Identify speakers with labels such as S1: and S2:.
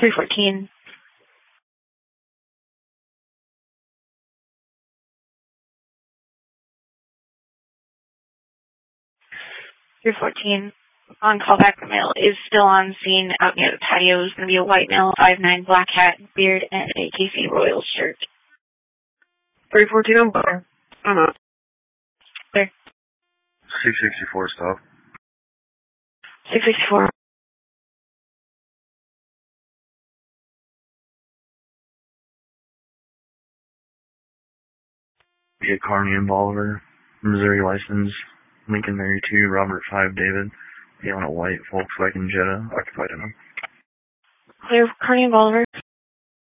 S1: 314. 314. On callback, the male is still on scene out near the patio. It's going to be a white male, 5'9", black hat, beard, and a KC Royals shirt.
S2: 314, I'm there. I'm out.
S1: There.
S3: 664, stop.
S1: 664.
S3: We get Carney and Bolivar, Missouri license, Lincoln Mary 2, Robert 5, David, Alien White, Volkswagen Jetta, occupied in them.
S1: Clear, Carney and Bolivar.